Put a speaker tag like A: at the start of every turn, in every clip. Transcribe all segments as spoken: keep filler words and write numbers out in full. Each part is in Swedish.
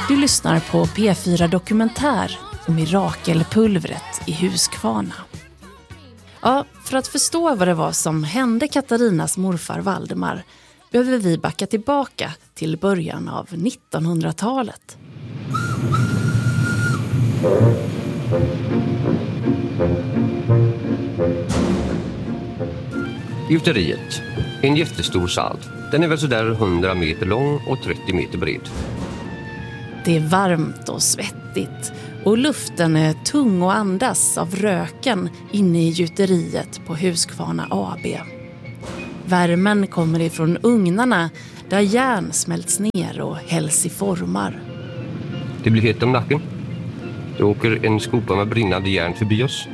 A: Du lyssnar på P fyra Dokumentär om mirakelpulvret i Huskvarna. Ja, för att förstå vad det var som hände Katarinas morfar Valdemar behöver vi backa tillbaka till början av nittonhundratalet.
B: Gjuteriet. En jättestor sal. Den är väl sådär hundra meter lång och trettio meter bred.
A: Det är varmt och svettigt och luften är tung och andas av röken inne i gjuteriet på Huskvarna A B. Värmen kommer ifrån ugnarna där järn smälts ner och hälls i formar.
B: Det blir hett om nacken. Det åker en skopa med brinnande järn förbi oss.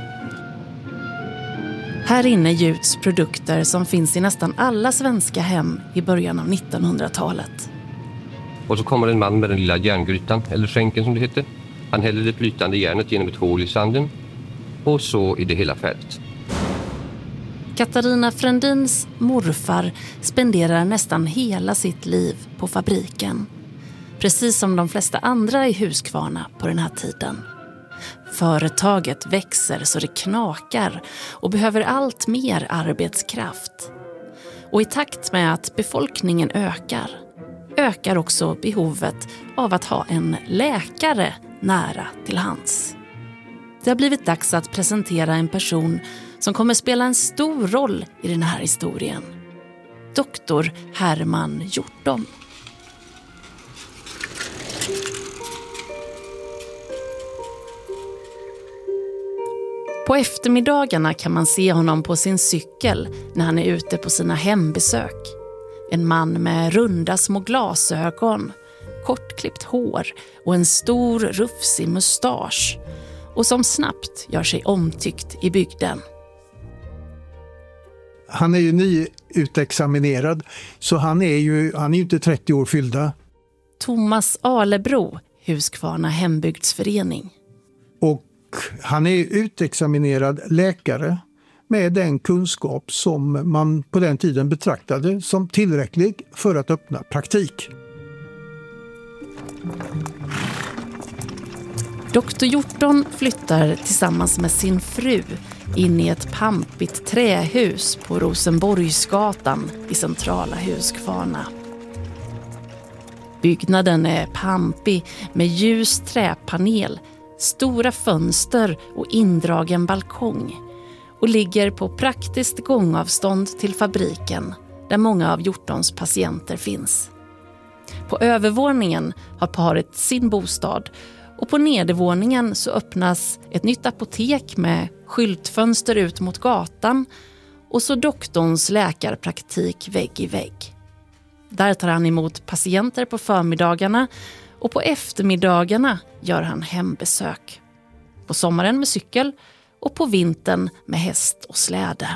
A: Här inne gjuts produkter som finns i nästan alla svenska hem i början av nittonhundratalet.
B: Och så kommer en man med den lilla järngrytan, eller skänken som det heter. Han häller det flytande järnet genom ett hål i sanden. Och så är det hela färdigt.
A: Katarina Frändins morfar spenderar nästan hela sitt liv på fabriken. Precis som de flesta andra i Huskvarna på den här tiden. Företaget växer så det knakar och behöver allt mer arbetskraft. Och i takt med att befolkningen ökar, ökar också behovet av att ha en läkare nära till hands. Det har blivit dags att presentera en person som kommer spela en stor roll i den här historien. Doktor Herman Hjorton. På eftermiddagarna kan man se honom på sin cykel när han är ute på sina hembesök. En man med runda små glasögon, kortklippt hår och en stor rufsig mustasch. Och som snabbt gör sig omtyckt i bygden.
C: Han är ju nyutexaminerad, så han är ju han är ju inte trettio år fyllda.
A: Thomas Alebro, Huskvarna hembygdsförening.
C: Och han är utexaminerad läkare med den kunskap som man på den tiden betraktade som tillräcklig för att öppna praktik.
A: Doktor Hjorton flyttar tillsammans med sin fru in i ett pampigt trähus på Rosenborgsgatan i centrala Huskvarna. Byggnaden är pampig med ljus träpanel, stora fönster och indragen balkong och ligger på praktiskt gångavstånd till fabriken där många av Hjortons patienter finns. På övervåningen har paret sin bostad och på nedervåningen så öppnas ett nytt apotek med skyltfönster ut mot gatan och så doktorns läkarpraktik vägg i vägg. Där tar han emot patienter på förmiddagarna och på eftermiddagarna gör han hembesök. På sommaren med cykel och på vintern med häst och släde.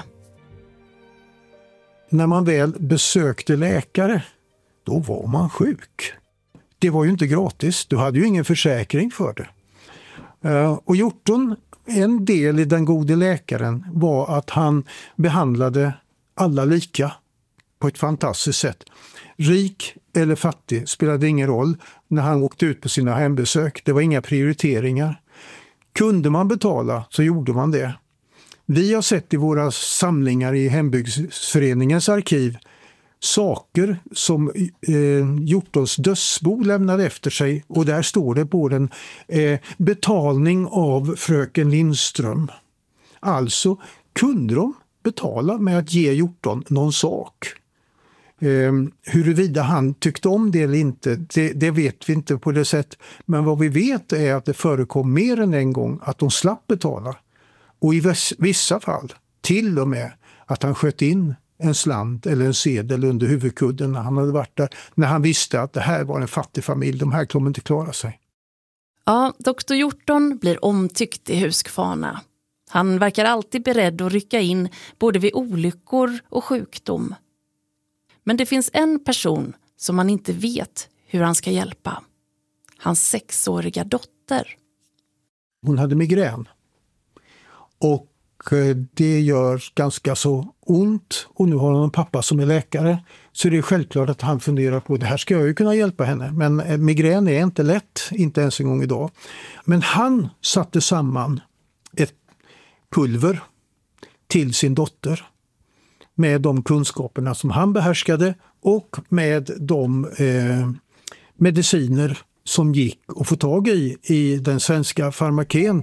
C: När man väl besökte läkare, då var man sjuk. Det var ju inte gratis, du hade ju ingen försäkring för det. Och Hjorton, en del i den gode läkaren var att han behandlade alla lika på ett fantastiskt sätt. Rik eller fattig spelade ingen roll när han åkte ut på sina hembesök. Det var inga prioriteringar. Kunde man betala så gjorde man det. Vi har sett i våra samlingar i hembygdsföreningens arkiv saker som eh, Hjortons dödsbo lämnade efter sig, och där står det på den eh, betalning av fröken Lindström. Alltså kunde de betala med att ge Hjorton någon sak. Eh, huruvida han tyckte om det eller inte, det, det vet vi inte på det sätt. Men vad vi vet är att det förekom mer än en gång att de slapp betala. Och i vissa fall till och med att han sköt in en slant eller en sedel under huvudkudden när han hade varit där. När han visste att det här var en fattig familj, de här kommer inte klara sig.
A: Ja, doktor Hjorton blir omtyckt i Huskvarna. Han verkar alltid beredd att rycka in både vid olyckor och sjukdom. Men det finns en person som man inte vet hur han ska hjälpa. Hans sexåriga dotter.
C: Hon hade migrän. Och det gör ganska så ont. Och nu har hon en pappa som är läkare. Så det är självklart att han funderar på det här ska jag ju kunna hjälpa henne. Men migrän är inte lätt, inte ens en gång idag. Men han satte samman ett pulver till sin dotter med de kunskaperna som han behärskade och med de eh, mediciner som gick att få tag i i den svenska farmaken.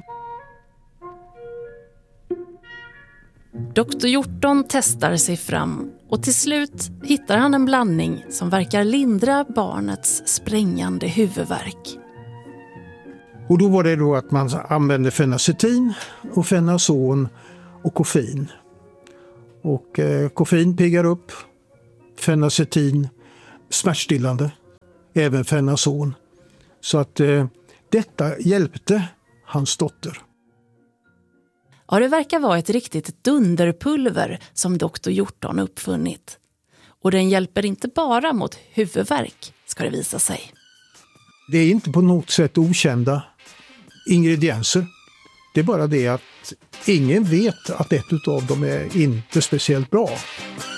A: doktor Hjorton testar sig fram och till slut hittar han en blandning som verkar lindra barnets sprängande huvudvärk.
C: Och då var det då att man använde fenacetin och fenazon och koffein. Och eh, koffein piggar upp, fenacetin smärtstillande, även fenazon. Så att eh, detta hjälpte hans dotter.
A: Ja, det verkar vara ett riktigt dunderpulver som doktor Hjorton uppfunnit. Och den hjälper inte bara mot huvudvärk, ska det visa sig.
C: Det är inte på något sätt okända ingredienser. Det är bara det att ingen vet att ett av dem är inte speciellt bra.